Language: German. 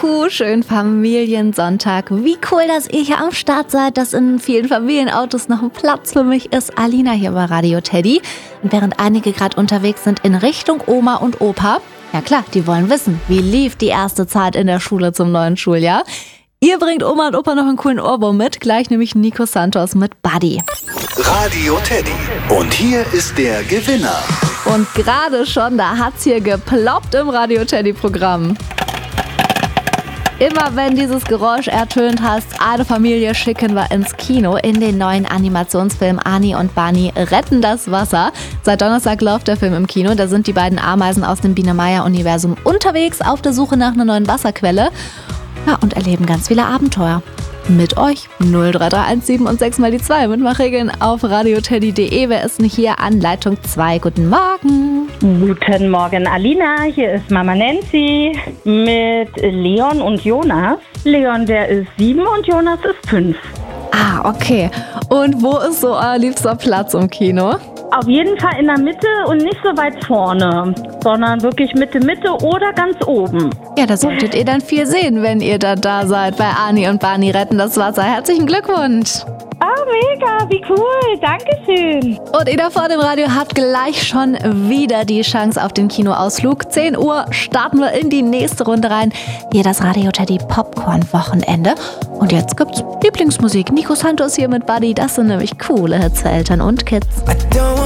schönen Familiensonntag. Wie cool, dass ihr hier am Start seid, dass in vielen Familienautos noch ein Platz für mich ist. Alina hier bei Radio Teddy. Und während einige gerade unterwegs sind in Richtung Oma und Opa, ja klar, die wollen wissen, wie lief die erste Zeit in der Schule zum neuen Schuljahr. Ihr bringt Oma und Opa noch einen coolen Ohrwurm mit, gleich nämlich Nico Santos mit Buddy. Radio Teddy. Und hier ist der Gewinner. Und gerade schon, da hat's hier geploppt im Radio Teddy Programm. Immer wenn dieses Geräusch ertönt hast, eine Familie schicken wir ins Kino in den neuen Animationsfilm Ani und Barney retten das Wasser. Seit Donnerstag läuft der Film im Kino. Da sind die beiden Ameisen aus dem Biene-Meier-Universum unterwegs auf der Suche nach einer neuen Wasserquelle. Ja, und erleben ganz viele Abenteuer. Mit euch 03317 und 6 mal die 2 Mitmachregeln auf radioteddy.de. Wer ist denn hier an Leitung 2? Guten Morgen. Guten Morgen, Alina. Hier ist Mama Nancy mit Leon und Jonas. Leon, der ist 7 und Jonas ist 5. Ah, okay. Und wo ist so euer liebster Platz im Kino? Auf jeden Fall in der Mitte und nicht so weit vorne, sondern wirklich Mitte oder ganz oben. Ja, da solltet ihr dann viel sehen, wenn ihr da seid bei Ani und Barney retten das Wasser. Herzlichen Glückwunsch! Ah, mega, wie cool, dankeschön. Und ihr da vor dem Radio habt gleich schon wieder die Chance auf den Kinoausflug. 10 Uhr starten wir in die nächste Runde rein. Hier das Radio Teddy Popcorn-Wochenende. Und jetzt gibt's Lieblingsmusik. Nico Santos hier mit Buddy. Das sind nämlich coole Hits für Eltern und Kids.